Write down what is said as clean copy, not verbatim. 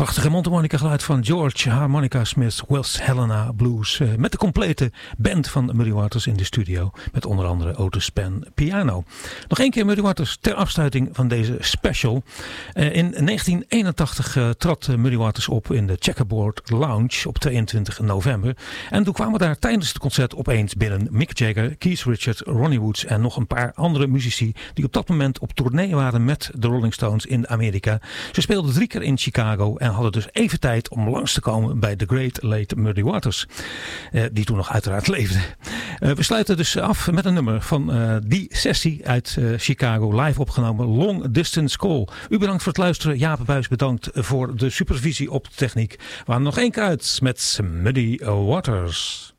prachtige mondharmonica geluid van George Harmonica Smith, West Helena Blues. Met de complete band van Muddy Waters in de studio. Met onder andere Otis Spann piano. Nog één keer Muddy Waters ter afsluiting van deze special. In 1981 trad Muddy Waters op in de Checkerboard Lounge op 22 november. En toen kwamen daar tijdens het concert opeens binnen Mick Jagger, Keith Richards, Ronnie Wood en nog een paar andere muzici die op dat moment op tournee waren met de Rolling Stones in Amerika. Ze speelden 3 keer in Chicago en hadden dus even tijd om langs te komen bij The Great Late Muddy Waters. Die toen nog uiteraard leefde. We sluiten dus af met een nummer van die sessie uit Chicago, live opgenomen, Long Distance Call. U bedankt voor het luisteren. Jaap Buijs bedankt voor de supervisie op de techniek. We gaan nog één keer uit met Muddy Waters.